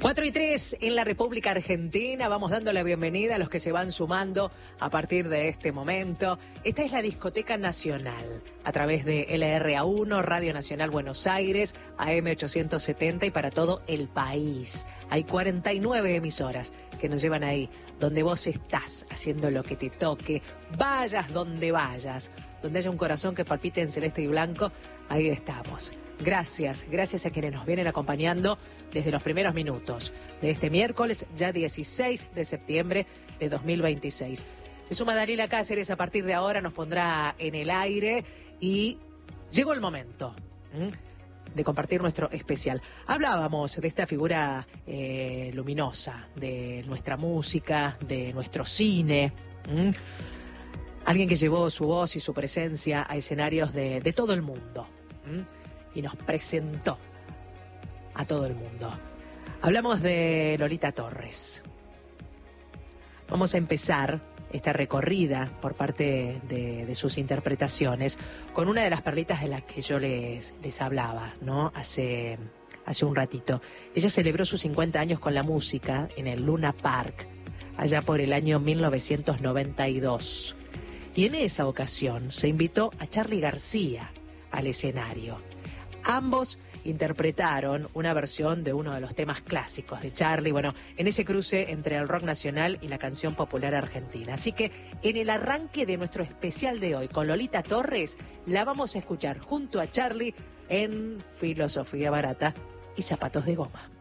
4:03 en la República Argentina. Vamos dando la bienvenida a los que se van sumando a partir de este momento. Esta es la Discoteca Nacional, a través de LRA1, Radio Nacional Buenos Aires, AM 870 y para todo el país. Hay 49 emisoras que nos llevan ahí, donde vos estás haciendo lo que te toque, vayas donde vayas, donde haya un corazón que palpite en celeste y blanco, ahí estamos. Gracias a quienes nos vienen acompañando desde los primeros minutos de este miércoles, ya 16 de septiembre de 2026. Se suma Dalila Cáceres, a partir de ahora nos pondrá en el aire y llegó el momento de compartir nuestro especial. Hablábamos de esta figura luminosa, de nuestra música, de nuestro cine. Alguien que llevó su voz y su presencia a escenarios de todo el mundo. Y nos presentó a todo el mundo. Hablamos de Lolita Torres. Vamos a empezar esta recorrida por parte de sus interpretaciones con una de las perlitas de las que yo les hablaba, ¿no? Hace un ratito. Ella celebró sus 50 años con la música en el Luna Park, allá por el año 1992. Y en esa ocasión se invitó a Charly García al escenario. Ambos interpretaron una versión de uno de los temas clásicos de Charly, bueno, en ese cruce entre el rock nacional y la canción popular argentina. Así que en el arranque de nuestro especial de hoy con Lolita Torres, la vamos a escuchar junto a Charly en Filosofía Barata y Zapatos de Goma.